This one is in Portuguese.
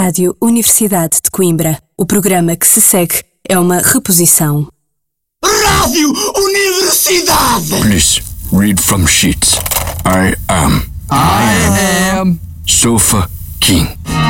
Rádio Universidade de Coimbra. O programa que se segue é uma reposição. Rádio Universidade! Please, read from sheets. I am Sofa King.